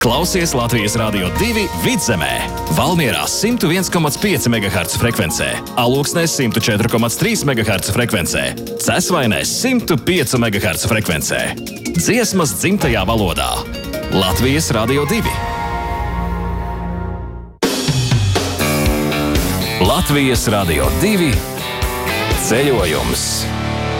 Klausies Latvijas Rādio 2 Vidzemē, Valmierā 101,5 MHz frekvencē, Alūksnēs 104,3 MHz frekvencē, Cesvainēs 105 MHz frekvencē. Dziesmas dzimtajā valodā. Latvijas Rādio 2. Latvijas Rādio 2 ceļojums.